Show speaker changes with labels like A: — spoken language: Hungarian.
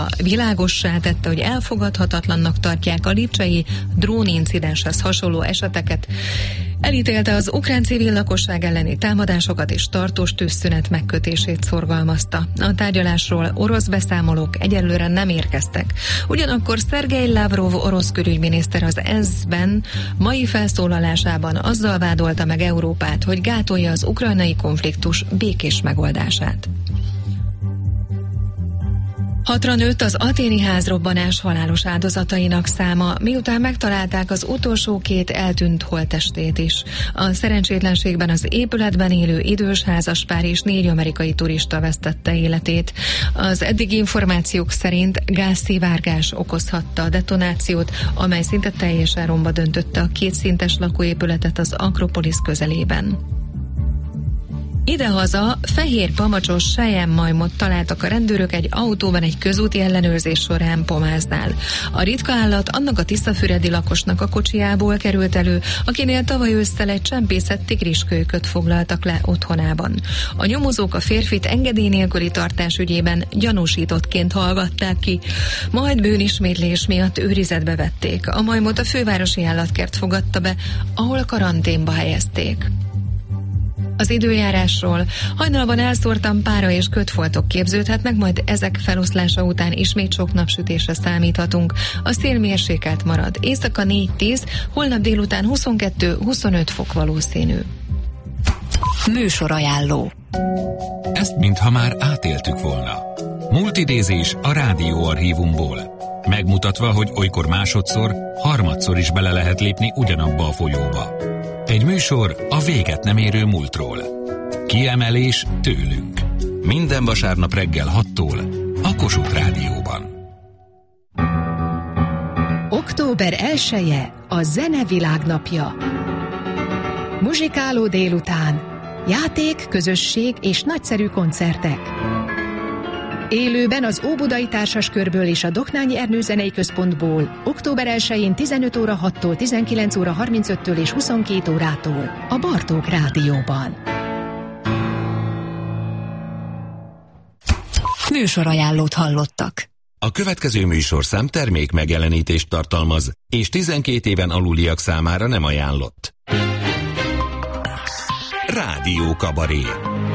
A: világossá tette, hogy elfogadhatatlannak tartják a lipcsei drónincidenshez hasonló eseteket. Elítélte az ukrán civil lakosság elleni támadásokat és tartós tűzszünet megkötését szorgalmazta. A tárgyalásról orosz beszámolók egyelőre nem érkeztek. Ugyanakkor Szergej Lavrov orosz külügyminiszter az ENSZ-ben mai felszólalásában azzal vádolta meg Európát, hogy gátolja az ukrajnai konfliktus békés megoldását. 6-ra nőtt az athéni házrobbanás halálos áldozatainak száma, miután megtalálták az utolsó 2 eltűnt holttestét is. A szerencsétlenségben az épületben élő idős házaspár és 4 amerikai turista vesztette életét. Az eddigi információk szerint gázszivárgás okozhatta a detonációt, amely szinte teljesen romba döntötte a 2 szintes lakóépületet az Akropolisz közelében. Idehaza fehér pamacsos selyemmajmot találtak a rendőrök egy autóban egy közúti ellenőrzés során Pomáznál. A ritka állat annak a tiszafüredi lakosnak a kocsijából került elő, akinél tavaly ősszel egy csempészett tigriskölyköt foglaltak le otthonában. A nyomozók a férfit engedély nélküli tartás ügyében gyanúsítottként hallgatták ki, majd bűnismétlés miatt őrizetbe vették. A majmot a fővárosi állatkert fogadta be, ahol karanténba helyezték. Az időjárásról: hajnalban elszórtan pára és kötfoltok képződhetnek, majd ezek feloszlása után ismét sok napsütésre számíthatunk. A szél mérsékelt marad. Éjszaka 4-10, holnap délután 22-25 fok valószínű.
B: Műsorajánló.
C: Ezt mintha már átéltük volna. Multidézés a rádióarchívumból. Megmutatva, hogy olykor másodszor, harmadszor is bele lehet lépni ugyanabba a folyóba. Egy műsor a véget nem érő múltról. Kiemelés tőlünk. Minden vasárnap reggel 6-tól a Kossuth Rádióban.
B: Október 1-e a Zene Világnapja. Muzsikáló délután, játék, közösség és nagyszerű koncertek. Élőben az Óbudai Társaskörből és a Doknányi Ernő Zenei Központból október 1-én 15 óra 6-tól 19 óra 35-től és 22 órától a Bartók Rádióban. Műsorajánlót hallottak.
C: A következő műsorszám termék megjelenítést tartalmaz, és 12 éven aluliak számára nem ajánlott. Rádió kabaré.